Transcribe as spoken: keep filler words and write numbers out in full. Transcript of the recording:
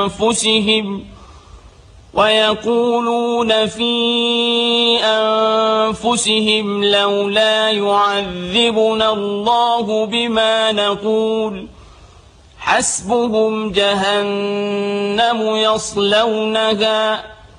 أنفسهم ويقولون في أنفسهم لولا يعذبنا الله بما نقول حسبهم جهنم يصلونها